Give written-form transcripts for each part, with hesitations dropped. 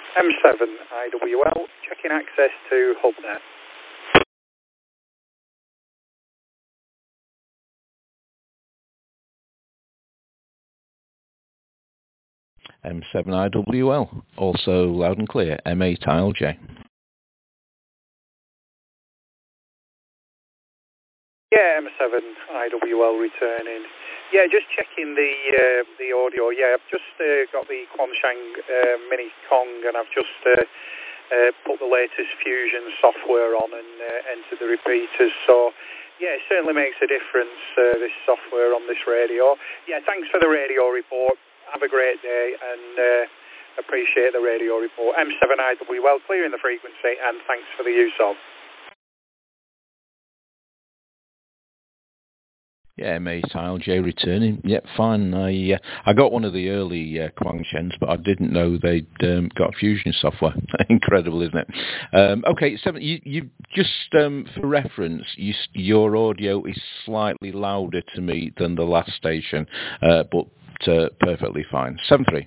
M7 IWL, checking access to HubNet. M7 IWL, also loud and clear, M8 ILJ. Yeah, M7 IWL returning. Yeah, just checking the audio. Yeah, I've just got the Quansheng Mini Kong, and I've just put the latest Fusion software on and entered the repeaters. So, yeah, it certainly makes a difference, this software on this radio. Yeah, thanks for the radio report. Have a great day, and appreciate the radio report. M7 IWL, clearing the frequency, and thanks for the use of. Yeah, M8 ILJ returning. Yep, fine. I got one of the early Quangshens, but I didn't know they'd got Fusion software. Incredible, isn't it? Okay, so you just for reference, your audio is slightly louder to me than the last station, but perfectly fine. 7-3.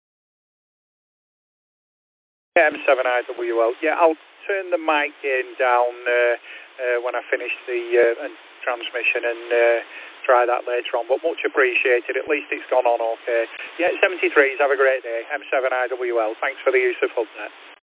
Yeah, M7 IWL. Yeah, I'll turn the mic gain down when I finish the transmission and try that later on, but much appreciated. At least it's gone on okay. Yeah, 73s, have a great day. M7 IWL, thanks for the use of HubNet.